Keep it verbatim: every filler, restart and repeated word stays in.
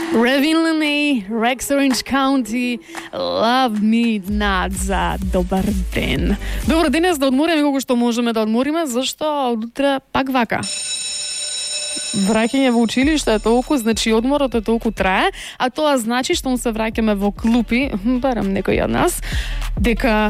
Ravin Lene, Rex Orange County, Love Midnight за добар ден. Добар денес да одмориме колку што можеме да одмориме, зашто од утре пак вака. Враќање во училиште е толку, значи одморот е толку трае, а тоа значи што се враќаме во клупи, барем некој од нас, дека